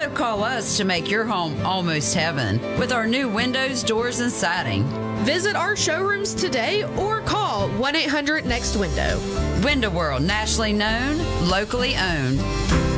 So call us to make your home almost heaven with our new windows, doors, and siding. Visit our showrooms today or call 1-800-NEXT-WINDOW. Window World, nationally known, locally owned.